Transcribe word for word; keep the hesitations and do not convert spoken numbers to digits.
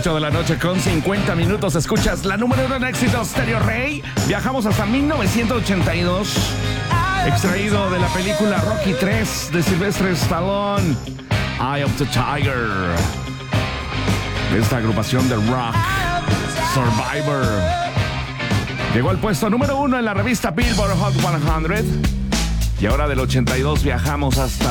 ocho de la noche con cincuenta minutos. Escuchas la número uno en éxitos, Stereo Rey. Viajamos hasta mil novecientos ochenta y dos. Extraído de la película Rocky tres de Sylvester Stallone. Eye of the Tiger. De esta agrupación de rock, Survivor. Llegó al puesto número uno en la revista Billboard Hot cien. Y ahora del ochenta y dos viajamos hasta